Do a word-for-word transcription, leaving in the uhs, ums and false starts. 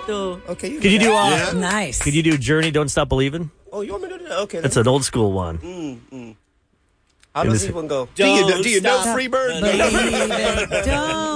to. Okay. Could you do uh, Yeah. Nice. Could you do Journey? Don't stop believing. Oh, you want me to do that? Okay. That's an old school one. Mm, mm. How It does was- this one go? Do you, Don't do you know stop Freebird? Believe it. Don't